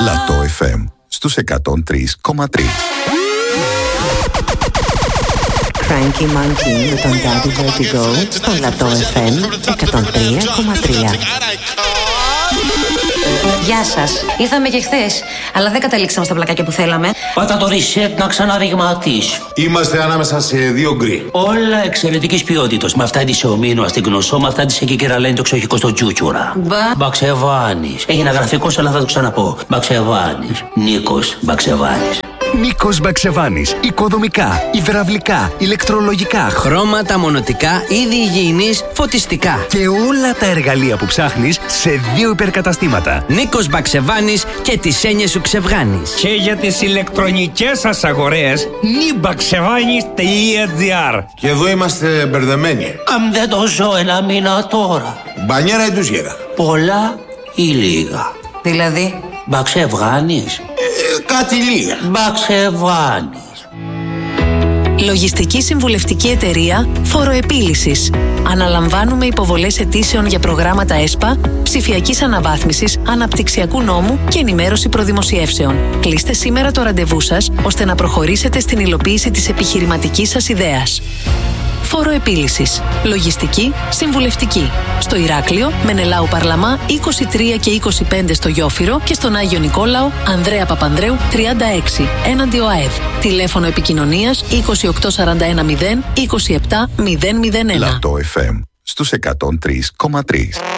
Λατό FM στους 103,3. Cranky Monkey με τον Daddy Vertigo στο Λατό FM 103,3. Γεια σας. Ήρθαμε και χθες, αλλά δεν καταλήξαμε στα πλακάκια που θέλαμε. Πάτα το reset να ξαναριγματίσει. Είμαστε ανάμεσα σε δύο γκρι. Όλα εξαιρετικής ποιότητας. Με αυτά της ομίνου αστυγνωσό, με αυτά της εκεί κεραλένει το ξοχικό στο τσούτσουρα. Μπαξεβάνης. Έγινα γραφικός, αλλά θα το ξαναπώ. Μπαξεβάνης. Νίκος Μπαξεβάνης. Νίκος Μπαξεβάνης. Οικοδομικά, υδραυλικά, ηλεκτρολογικά, χρώματα, μονοτικά, είδη υγιεινής, φωτιστικά. Και όλα τα εργαλεία που ψάχνεις σε δύο υπερκαταστήματα. Νίκος Μπαξεβάνης και τις έννοιες σου ξεβγάνεις. Και για τις ηλεκτρονικές σας αγορές, nibaxevanis.gr. Και εδώ είμαστε μπερδεμένοι. Αν δεν το ζω ένα μήνα τώρα. Μπανιέρα ή τουζιέρα? Πολλά ή λίγα? Δηλαδή? Μπαξεβάνης. Κάτι λίγα. Μπαξεβάνης. Λογιστική συμβουλευτική εταιρεία Φοροεπίλυσης. Αναλαμβάνουμε υποβολές αιτήσεων για προγράμματα ΕΣΠΑ, ψηφιακής αναβάθμισης, αναπτυξιακού νόμου και ενημέρωση προδημοσιεύσεων. Κλείστε σήμερα το ραντεβού σας, ώστε να προχωρήσετε στην υλοποίηση της επιχειρηματικής σας ιδέας. Φοροεπίλυσης. Λογιστική συμβουλευτική. Στο Ηράκλειο, Μενελάου Παρλαμά 23 και 25 στο Γιόφυρο και στον Άγιο Νικόλαο, Ανδρέα Παπανδρέου 36, έναντι ΟΑΕΔ. Τηλέφωνο επικοινωνίας 28410 27001. Λατό FM στους 103,3.